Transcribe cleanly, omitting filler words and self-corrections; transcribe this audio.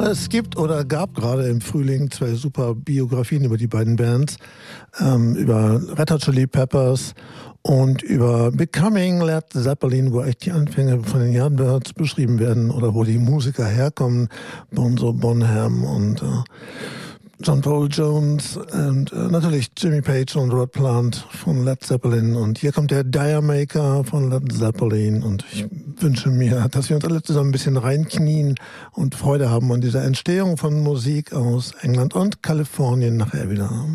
Es gibt oder gab gerade im Frühling 2 super Biografien über die beiden Bands, über Red Hot Chili Peppers und über Becoming Led Zeppelin, wo echt die Anfänge von den Yardbirds beschrieben werden oder wo die Musiker herkommen, Bonzo Bonham und John Paul Jones und natürlich Jimmy Page und Rod Plant von Led Zeppelin. Und hier kommt der Diamaker von Led Zeppelin. Und ich wünsche mir, dass wir uns alle zusammen ein bisschen reinknien und Freude haben an dieser Entstehung von Musik aus England und Kalifornien nachher wieder.